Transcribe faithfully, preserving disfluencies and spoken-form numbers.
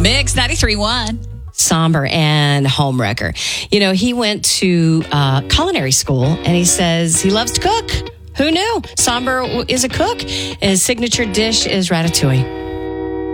Mix ninety-three point one. Somber and homewrecker. You know, he went to uh, culinary school, and he says he loves to cook. Who knew? Somber is a cook. His signature dish is ratatouille.